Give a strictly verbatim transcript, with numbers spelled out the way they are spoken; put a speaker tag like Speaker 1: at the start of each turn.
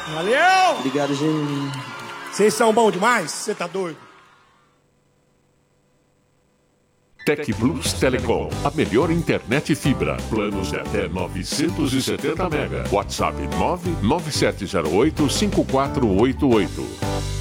Speaker 1: Valeu!
Speaker 2: Obrigado, gente.
Speaker 1: Vocês são bons demais? Você tá doido?
Speaker 3: Tec Plus Telecom, a melhor internet fibra. Planos de até novecentos e setenta mega. WhatsApp nove nove sete zero oito cinco quatro oito oito.